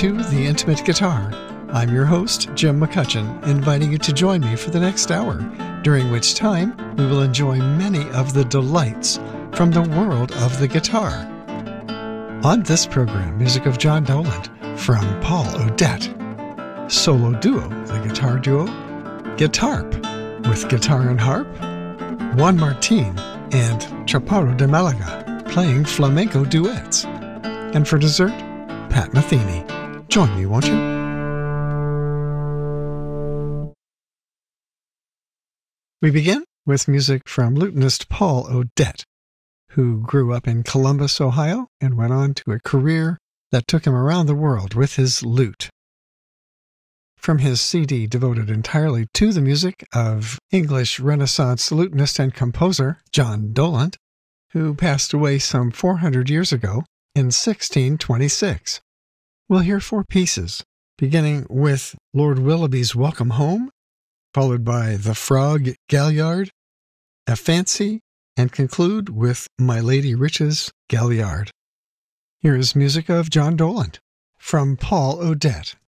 to The Intimate Guitar. I'm your host, Jim McCutcheon, inviting you to join me for the next hour, during which time we will enjoy many of the delights from the world of the guitar. On this program, music of John Doland from Paul Odette, solo duo, the guitar duo, Guitarp with guitar and harp, Juan Martin and Chaparro de Malaga playing flamenco duets. And for dessert, Pat Metheny. Join me, won't you? We begin with music from lutenist Paul Odette, who grew up in Columbus, Ohio, and went on to a career that took him around the world with his lute. From his CD devoted entirely to the music of English Renaissance lutenist and composer John Doland, who passed away some 400 years ago in 1626. We'll hear four pieces, beginning with Lord Willoughby's Welcome Home, followed by The Frog Galliard, A Fancy, and conclude with My Lady Rich's Galliard. Here is music of John Doland from Paul Odette.